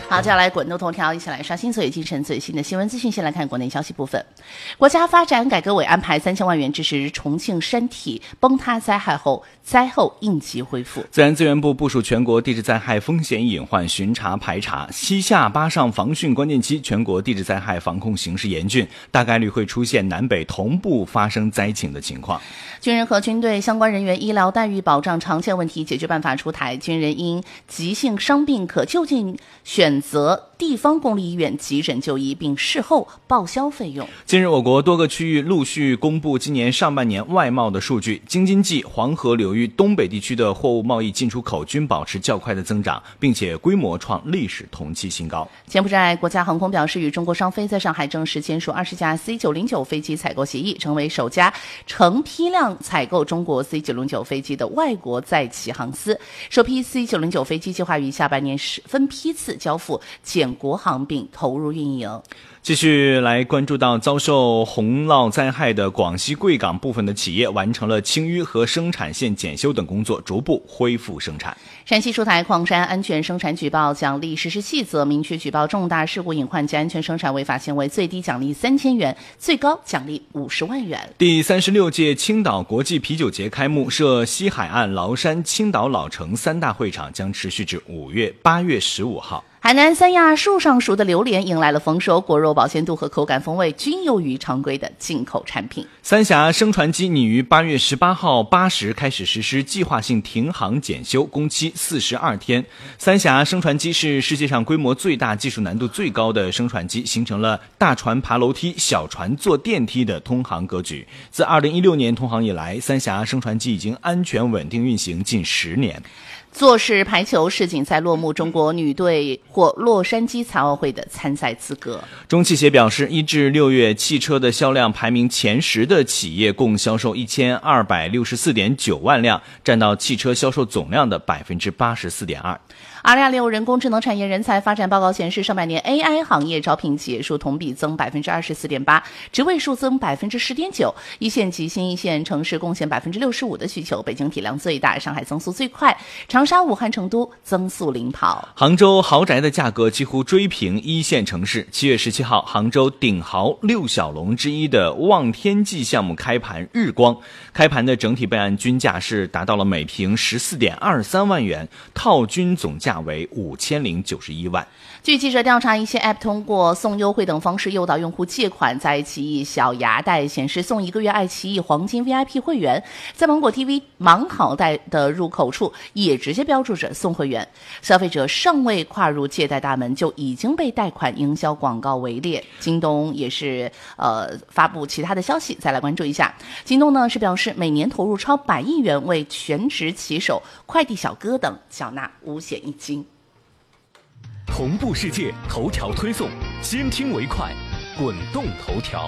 好，接下来滚动头条，一起来刷新最近最新的新闻资讯。先来看国内消息部分，国家发展改革委安排3000万元支持重庆山体崩塌灾后应急恢复。 自然资源部部署全国地质灾害风险隐患巡查排查，西下八上防汛关键期，全国地质灾害防控形势严峻，大概率会出现南北同步发生灾情的情况。 军人和军队相关人员医疗待遇保障常见问题解决办法出台，军人因急性伤病可就近选择地方公立医院急诊就医，并事后报销费用。 近日，我国多个区域陆续公布今年上半年外贸的数据，京津冀、黄河流域、东北地区的货物贸易进出口均保持较快的增长，并且规模创历史同期新高。 柬埔寨国家航空表示，与中国商飞在上海正式签署20架 C909 飞机采购协议，成为首家成批量采购中国 C909 飞机的外国在旗航司。首批 C909 飞机计划于下半年分批次交付柬国航并投入运营。 继续来关注到遭受洪涝灾害的广西贵港部分的企业完成了清淤和生产线检修等工作，逐步恢复生产。 陕西出台矿山安全生产举报奖励实施细则，明确举报重大事故隐患及安全生产违法行为，最低奖励3000元，最高奖励50万元。 第36届青岛国际啤酒节开幕，设西海岸、崂山、青岛老城3大会场，将持续至8月15号。 海南三亚树上熟的榴莲迎来了丰收，果肉保鲜度和口感风味均优于常规的进口产品。 三峡升船机拟于8月18号8时开始实施计划性停航检修，工期42天。三峡升船机是世界上规模最大、技术难度最高的升船机，形成了大船爬楼梯、小船坐电梯的通航格局。自2016年通航以来，三峡升船机已经安全稳定运行近10年。 坐式排球世锦赛落幕，中国女队获洛杉矶残奥会的参赛资格。 中汽协表示，1至6月汽车的销量排名前10的企业共销售1264.9万辆，占到汽车销售总量的84.2%。 2026人工智能产业人才发展报告显示，上半年 AI 行业招聘企业数同比增24.8%，职位数增10.9%，一线及新一线城市贡献65%的需求，北京体量最大，上海增速最快，长沙、武汉、成都增速领跑。 杭州豪宅的价格几乎追平一线城市。7月17号，杭州顶豪6小龙之一的望天驥项目开盘日光，开盘的整体备案均价是达到了每平14.23万元，套均总价为5091万。 据记者调查，一些 App 通过送优惠等方式诱导用户借款，在爱奇艺小牙贷显示送1个月爱奇艺黄金 VIP 会员，在芒果 TV 芒好贷的入口处也直接标注着送会员。消费者尚未跨入借贷大门，就已经被贷款营销广告围猎。京东也是发布其他的消息，再来关注一下。京东呢是表示每年投入超100亿元为全职骑手、快递小哥等缴纳五险一金。 同步世界头条推送，先听为快，滚动头条。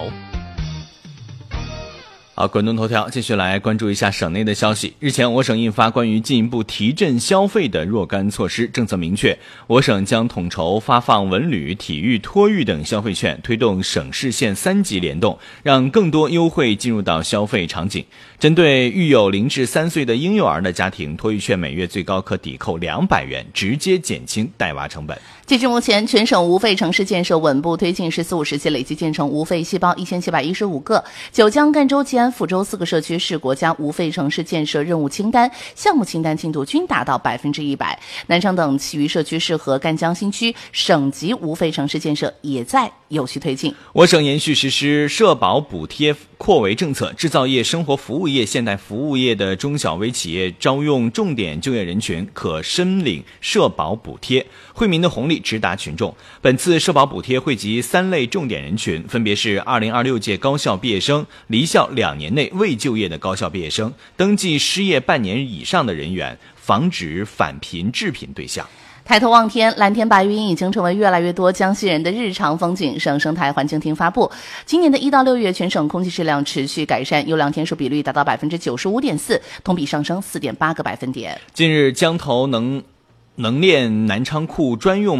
好，滚动头条继续来关注一下省内的消息。日前，我省印发关于进一步提振消费的若干措施，政策明确，我省将统筹发放文旅、体育、托育等消费券，推动省市县3级联动，让更多优惠进入到消费场景。针对育有0至3岁的婴幼儿的家庭，托育券每月最高可抵扣200元，直接减轻带娃成本。 截至目前，全省无废城市建设稳步推进，14、5时期累计建成无废细胞1715个。九江、赣州、吉安、抚州4个社区是国家无废城市建设任务清单，项目清单进度均达到100%。南昌等其余社区市和赣江新区省级无废城市建设也在有序推进。 我省延续实施社保补贴扩围政策，制造业、生活服务业、现代服务业的中小微企业招用重点就业人群可申领社保补贴，惠民的红利直达群众。本次社保补贴惠及3类重点人群，分别是2026届高校毕业生、离校2年内未就业的高校毕业生、登记失业半年以上的人员，防止返贫致贫对象。 抬头望天，蓝天白云已经成为越来越多江西人的日常风景。省生态环境厅发布，今年的1到6月，全省空气质量持续改善，优良天数比率达到95.4%，同比上升4.8个百分点。 近日，江头能炼南昌库专用